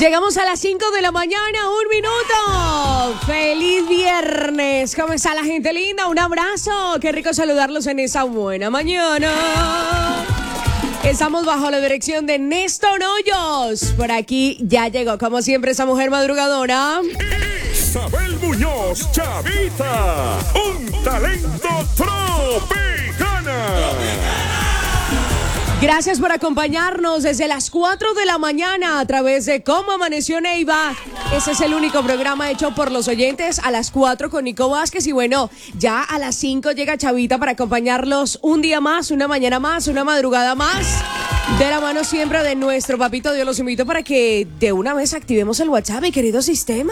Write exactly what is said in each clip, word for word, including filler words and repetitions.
Llegamos a las cinco de la mañana, un minuto. ¡Feliz viernes! ¿Cómo está la gente linda? Un abrazo. Qué rico saludarlos en esa buena mañana. Estamos bajo la dirección de Néstor Hoyos. Por aquí ya llegó, como siempre, esa mujer madrugadora. Isabel Muñoz, Chavita. Un talento tropicana. Gracias por acompañarnos desde las cuatro de la mañana a través de Cómo Amaneció Neiva. Ese es el único programa hecho por los oyentes a las cuatro con Nico Vázquez. Y bueno, ya a las cinco llega Chavita para acompañarlos un día más, una mañana más, una madrugada más. De la mano siempre de nuestro papito Dios. Los invito para que de una vez activemos el WhatsApp, mi querido sistema.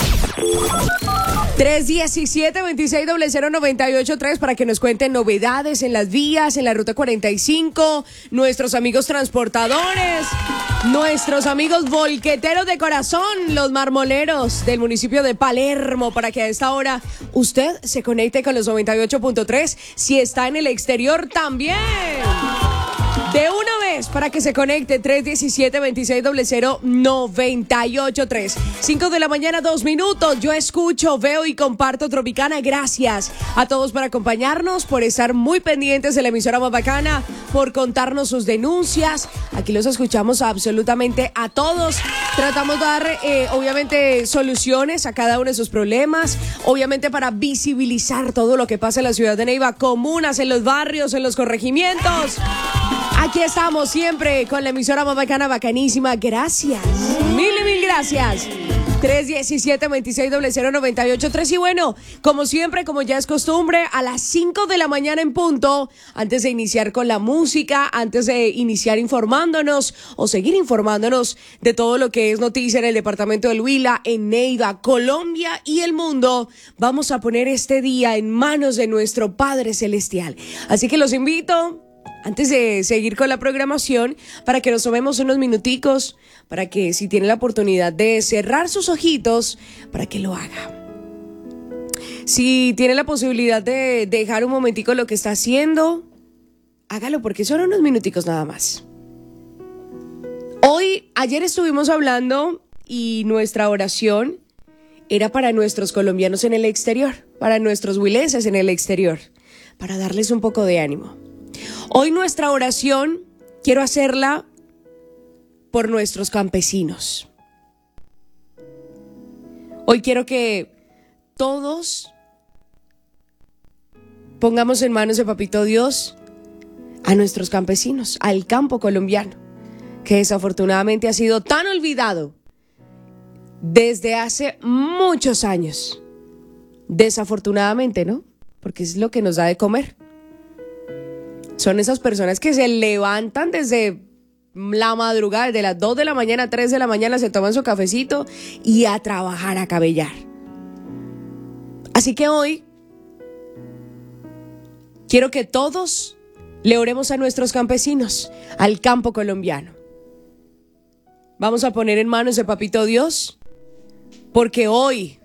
tres diecisiete, veintiséis cero cero, noventa y ocho tres para que nos cuenten novedades en las vías, en la ruta cuarenta y cinco, nuestros amigos transportadores, nuestros amigos volqueteros de corazón, los marmoleros del municipio de Palermo, para que a esta hora usted se conecte con los noventa y ocho punto tres, si está en el exterior también. De una vez, para que se conecte, tres diecisiete, veintiséis cero cero, noventa y ocho tres. cinco de la mañana, dos minutos. Yo escucho, veo y comparto Tropicana. Gracias a todos por acompañarnos, por estar muy pendientes de la emisora más bacana, por contarnos sus denuncias. Aquí los escuchamos absolutamente a todos. Tratamos de dar, eh, obviamente, soluciones a cada uno de sus problemas. Obviamente, para visibilizar todo lo que pasa en la ciudad de Neiva, comunas, en los barrios, en los corregimientos. Aquí estamos siempre con la emisora más bacana, bacanísima. Gracias. Mil y mil gracias. tres diecisiete, veintiséis cero cero, noventa y ocho tres. Y bueno, como siempre, como ya es costumbre, a las cinco de la mañana en punto, antes de iniciar con la música, antes de iniciar informándonos o seguir informándonos de todo lo que es noticia en el departamento del Huila, en Neiva, Colombia y el mundo, vamos a poner este día en manos de nuestro Padre Celestial. Así que los invito, antes de seguir con la programación, para que nos tomemos unos minuticos, para que si tiene la oportunidad de cerrar sus ojitos, para que lo haga. Si tiene la posibilidad de dejar un momentico lo que está haciendo, hágalo, porque son unos minuticos nada más. Hoy, ayer estuvimos hablando y nuestra oración era para nuestros colombianos en el exterior, para nuestros huilenses en el exterior, para darles un poco de ánimo. Hoy nuestra oración quiero hacerla por nuestros campesinos. Hoy quiero que todos pongamos en manos de Papito Dios a nuestros campesinos, al campo colombiano, que desafortunadamente ha sido tan olvidado desde hace muchos años. Desafortunadamente, ¿no? Porque es lo que nos da de comer. Son esas personas que se levantan desde la madrugada, desde las dos de la mañana, tres de la mañana, se toman su cafecito y a trabajar, a cabellar. Así que hoy quiero que todos le oremos a nuestros campesinos, al campo colombiano. Vamos a poner en manos de Papito Dios, porque hoy,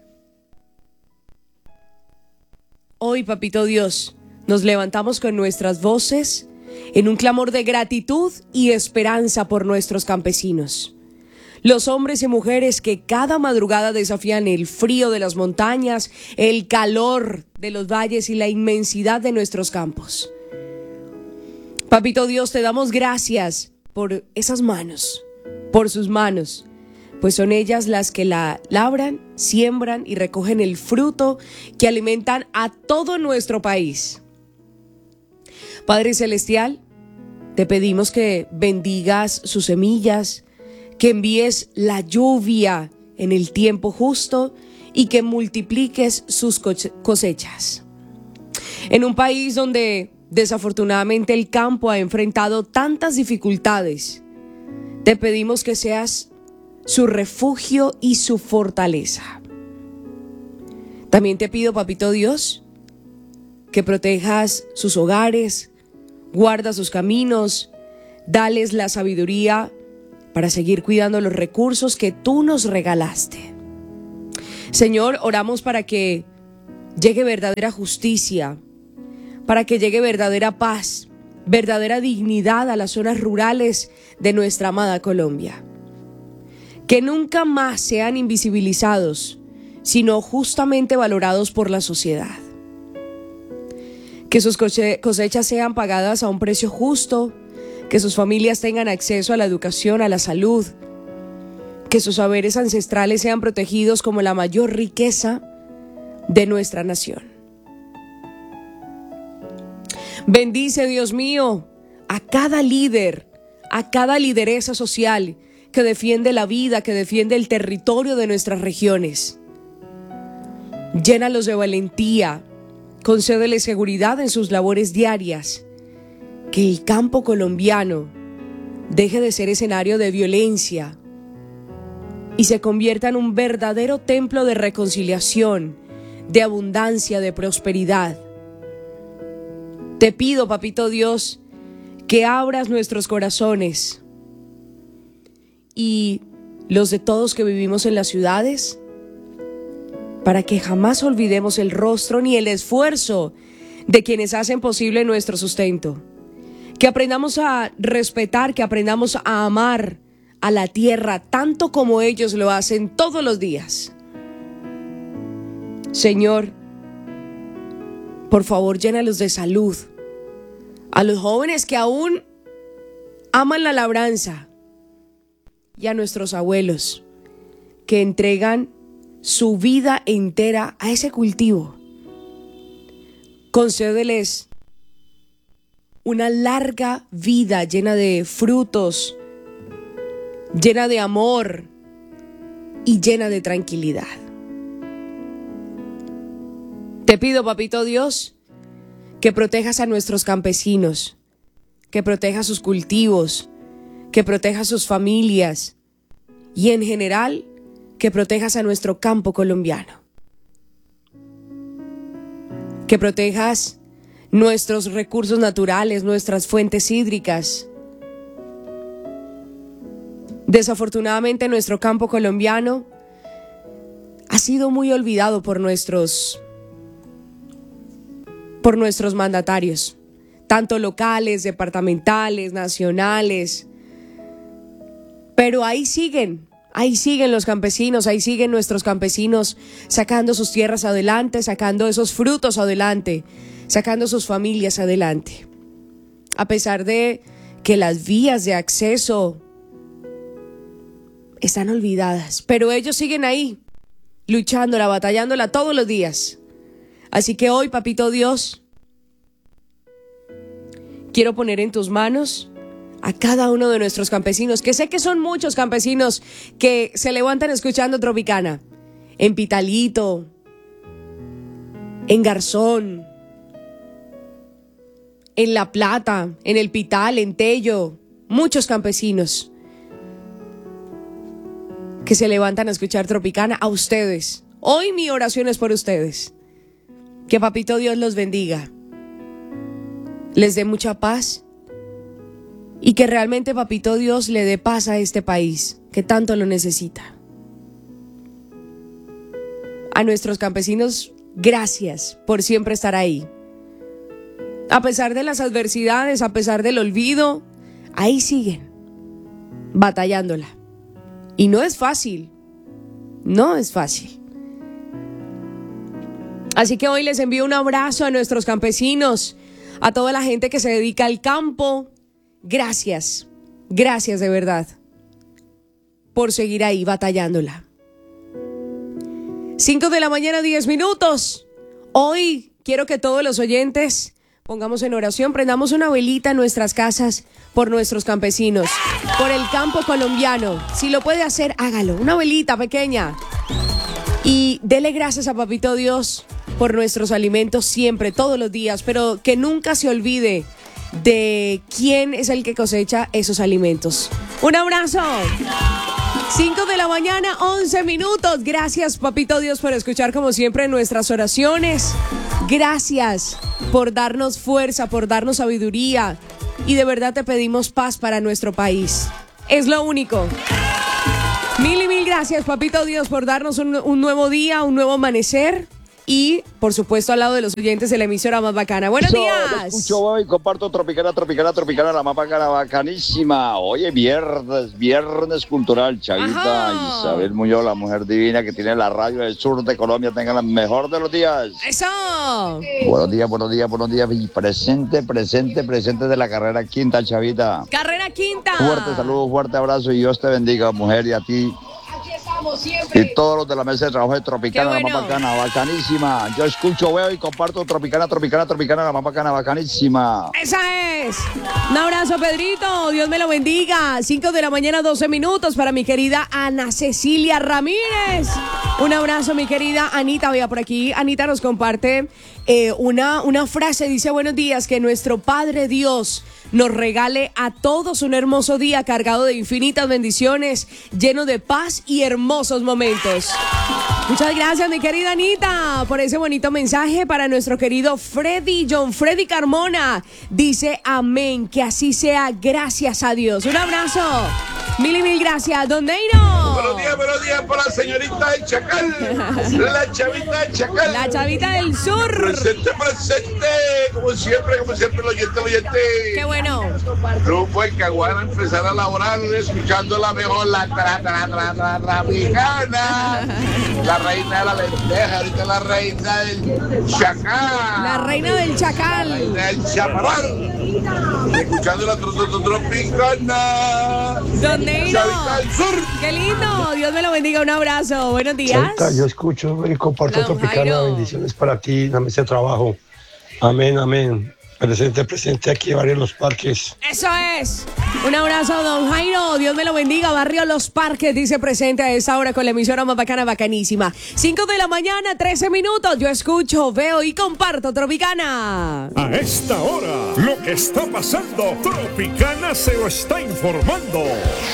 hoy, Papito Dios, nos levantamos con nuestras voces en un clamor de gratitud y esperanza por nuestros campesinos. Los hombres y mujeres que cada madrugada desafían el frío de las montañas, el calor de los valles y la inmensidad de nuestros campos. Papito Dios, te damos gracias por esas manos, por sus manos, pues son ellas las que la labran, siembran y recogen el fruto que alimentan a todo nuestro país. Padre Celestial, te pedimos que bendigas sus semillas, que envíes la lluvia en el tiempo justo y que multipliques sus cosechas. En un país donde desafortunadamente el campo ha enfrentado tantas dificultades, te pedimos que seas su refugio y su fortaleza. También te pido, Papito Dios, que protejas sus hogares, guarda sus caminos, dales la sabiduría para seguir cuidando los recursos que tú nos regalaste. Señor, oramos para que llegue verdadera justicia, para que llegue verdadera paz, verdadera dignidad a las zonas rurales de nuestra amada Colombia. que nunca más sean invisibilizados, sino justamente valorados por la sociedad. Que sus cosechas sean pagadas a un precio justo, que sus familias tengan acceso a la educación, a la salud, que sus saberes ancestrales sean protegidos como la mayor riqueza de nuestra nación. Bendice, Dios mío, a cada líder, a cada lideresa social que defiende la vida, que defiende el territorio de nuestras regiones. Llénalos de valentía, concédeles seguridad en sus labores diarias, que el campo colombiano deje de ser escenario de violencia y se convierta en un verdadero templo de reconciliación, de abundancia, de prosperidad. Te pido, Papito Dios, que abras nuestros corazones y los de todos que vivimos en las ciudades, para que jamás olvidemos el rostro ni el esfuerzo de quienes hacen posible nuestro sustento. Que aprendamos a respetar, que aprendamos a amar a la tierra tanto como ellos lo hacen todos los días. Señor, por favor, llénalos de salud. A los jóvenes que aún aman la labranza y a nuestros abuelos que entregan su vida entera a ese cultivo. Concédeles una larga vida llena de frutos, llena de amor y llena de tranquilidad. Te pido, Papito Dios, que protejas a nuestros campesinos, que protejas sus cultivos, que protejas sus familias y en general que protejas a nuestro campo colombiano. Que protejas nuestros recursos naturales, nuestras fuentes hídricas. Desafortunadamente, nuestro campo colombiano ha sido muy olvidado por nuestros, por nuestros mandatarios, tanto locales, departamentales, nacionales. Pero ahí siguen, ahí siguen los campesinos, ahí siguen nuestros campesinos sacando sus tierras adelante, sacando esos frutos adelante, sacando sus familias adelante. A pesar de que las vías de acceso están olvidadas, pero ellos siguen ahí, luchándola, batallándola todos los días. Así que hoy, Papito Dios, quiero poner en tus manos a cada uno de nuestros campesinos, que sé que son muchos campesinos que se levantan escuchando Tropicana, en Pitalito, en Garzón, en La Plata, en El Pital, en Tello, muchos campesinos que se levantan a escuchar Tropicana. A ustedes, hoy mi oración es por ustedes, que Papito Dios los bendiga, les dé mucha paz y que realmente Papito Dios le dé paz a este país que tanto lo necesita. A nuestros campesinos, gracias por siempre estar ahí. A pesar de las adversidades, a pesar del olvido, ahí siguen, batallándola. Y no es fácil, no es fácil. Así que hoy les envío un abrazo a nuestros campesinos, a toda la gente que se dedica al campo. Gracias, gracias de verdad por seguir ahí batallándola. Cinco de la mañana, diez minutos. Hoy quiero que todos los oyentes pongamos en oración, prendamos una velita en nuestras casas por nuestros campesinos, por el campo colombiano. Si lo puede hacer, hágalo. Una velita pequeña. Y dele gracias a Papito Dios por nuestros alimentos siempre, todos los días, pero que nunca se olvide de quién es el que cosecha esos alimentos. Un abrazo. cinco de la mañana, once minutos. Gracias, Papito Dios, por escuchar como siempre nuestras oraciones. Gracias por darnos fuerza, por darnos sabiduría. Y de verdad te pedimos paz para nuestro país. Es lo único. Mil y mil gracias, Papito Dios, por darnos un, un nuevo día, un nuevo amanecer. y, por supuesto, al lado de los oyentes de la emisora más bacana. Buenos Eso, días. lo escucho hoy, comparto Tropicana, Tropicana, Tropicana, la más bacana, bacanísima. Oye, viernes, viernes cultural, Chavita, Ajá. Isabel Muñoz, la mujer divina que tiene la radio del sur de Colombia, tengan la mejor de los días. Eso. Buenos días, buenos días, buenos días. Y presente, presente, presente de la carrera quinta, Chavita. Carrera quinta. Fuerte saludo, fuerte abrazo y Dios te bendiga, mujer, y a ti. Y todos los de la mesa de trabajo de Tropicana, Qué la bueno. más bacana, bacanísima. Yo escucho, veo y comparto Tropicana, Tropicana, Tropicana, la más bacana, bacanísima. Esa es. Un abrazo, Pedrito. Dios me lo bendiga. cinco de la mañana, doce minutos para mi querida Ana Cecilia Ramírez. Un abrazo, mi querida Anita. Vea por aquí. Anita nos comparte eh, una, una frase. Dice, buenos días, que nuestro Padre Dios nos regale a todos un hermoso día cargado de infinitas bendiciones, lleno de paz y hermosos momentos. Muchas gracias, mi querida Anita, por ese bonito mensaje para nuestro querido Freddy, John Freddy Carmona. Dice amén, que así sea, gracias a Dios. Un abrazo. Mil y mil gracias, Don Neiro. Buenos días, buenos días por la señorita del Chacal, la chavita del Chacal. La chavita del sur. Presente, presente, como siempre, como siempre, el oyente, el oyente. Qué bueno. Grupo El Caguana empezar a laborar escuchando la mejor, la tra, tra, tra, tra, tropicana. La reina de la lenteja, ahorita la reina del Chacal. La reina del La Chacal. reina del Chaparral. Escuchando la tro, tro, tro, tropicana. Don Neiro. Chavita del sur. Qué lindo. Dios me lo bendiga. Un abrazo. Buenos días. Chavita, yo escucho y comparto Don Tropicana, Jairo. bendiciones para ti, la mesa de trabajo. Amén, amén. Presente, presente aquí, Barrio Los Parques. Eso es. Un abrazo, don Jairo. Dios me lo bendiga. Barrio Los Parques dice presente a esa hora con la emisora más bacana, bacanísima. cinco de la mañana, trece minutos. Yo escucho, veo y comparto Tropicana. A esta hora, lo que está pasando, Tropicana se lo está informando.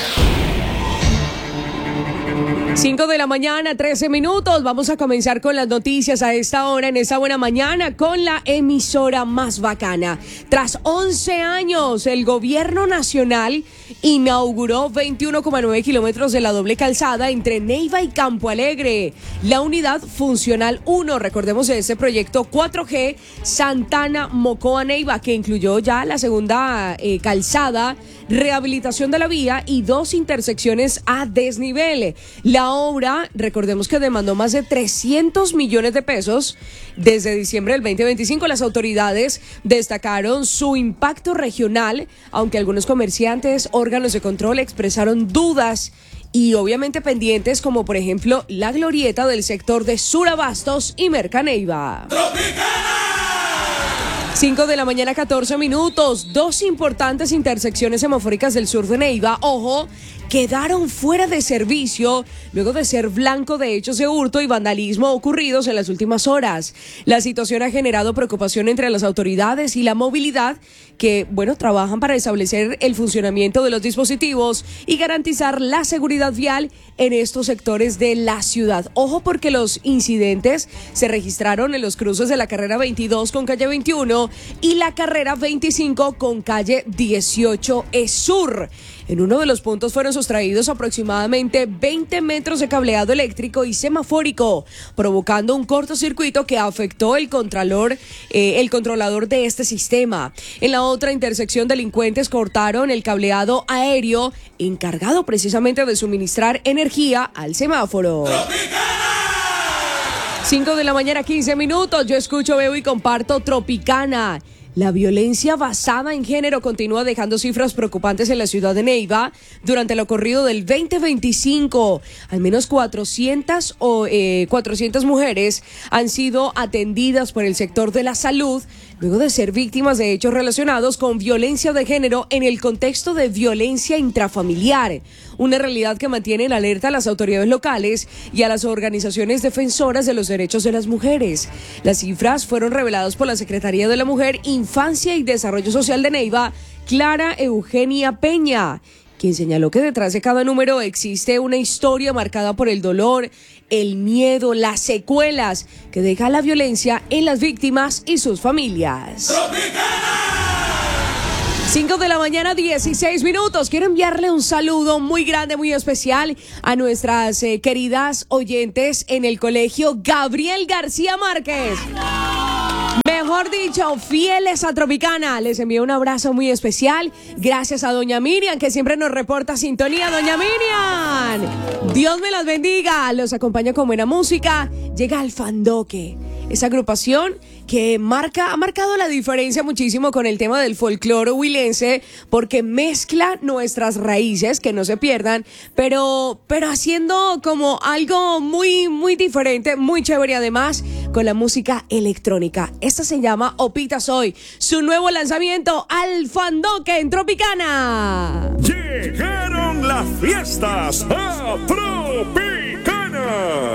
cinco de la mañana, trece minutos. Vamos a comenzar con las noticias a esta hora, en esta buena mañana, con la emisora más bacana. Tras once años, el gobierno nacional inauguró veintiuno coma nueve kilómetros de la doble calzada entre Neiva y Campo Alegre. La unidad funcional uno, recordemos de este proyecto cuatro G, Santana Mocoa Neiva, que incluyó ya la segunda eh, calzada, rehabilitación de la vía y dos intersecciones a desnivel. La obra, recordemos que demandó más de trescientos millones de pesos. Desde diciembre del veinte veinticinco, las autoridades destacaron su impacto regional, aunque algunos comerciantes, órganos de control expresaron dudas y obviamente pendientes, como por ejemplo la glorieta del sector de Surabastos y Mercaneiva. cinco de la mañana, catorce minutos. Dos importantes intersecciones semafóricas del sur de Neiva, ojo, quedaron fuera de servicio luego de ser blanco de hechos de hurto y vandalismo ocurridos en las últimas horas. La situación ha generado preocupación entre las autoridades y la movilidad que, bueno, trabajan para establecer el funcionamiento de los dispositivos y garantizar la seguridad vial en estos sectores de la ciudad. Ojo, porque los incidentes se registraron en los cruces de la carrera veintidós con calle veintiuno y la carrera veinticinco con calle dieciocho E Sur. En uno de los puntos fueron sustraídos aproximadamente veinte metros de cableado eléctrico y semafórico, provocando un cortocircuito que afectó el controlador, eh, el controlador de este sistema. En la otra intersección, delincuentes cortaron el cableado aéreo encargado precisamente de suministrar energía al semáforo. cinco de la mañana, quince minutos. Yo escucho, veo y comparto Tropicana. La violencia basada en género continúa dejando cifras preocupantes en la ciudad de Neiva. Durante lo corrido del veinte veinticinco, al menos cuatrocientas, o, eh, cuatrocientas mujeres han sido atendidas por el sector de la salud luego de ser víctimas de hechos relacionados con violencia de género en el contexto de violencia intrafamiliar. Una realidad que mantiene en alerta a las autoridades locales y a las organizaciones defensoras de los derechos de las mujeres. Las cifras fueron reveladas por la Secretaría de la Mujer, Infancia y Desarrollo Social de Neiva, Clara Eugenia Peña, quien señaló que detrás de cada número existe una historia marcada por el dolor, el miedo, las secuelas que deja la violencia en las víctimas y sus familias. cinco de la mañana, dieciséis minutos. Quiero enviarle un saludo muy grande, muy especial a nuestras eh, queridas oyentes en el colegio Gabriel García Márquez. Mejor dicho, fieles a Tropicana. Les envío un abrazo muy especial. Gracias a doña Miriam, que siempre nos reporta sintonía. Doña Miriam, Dios me las bendiga. Los acompaño con buena música. Llega Alfandoque, esa agrupación que marca, ha marcado la diferencia muchísimo con el tema del folclore huilense, porque mezcla nuestras raíces, que no se pierdan, pero, pero haciendo como algo muy, muy diferente, muy chévere, además, con la música electrónica. Esta se llama Opita Soy, su nuevo lanzamiento, Alfandoque en Tropicana. Llegaron las fiestas a Tropicana.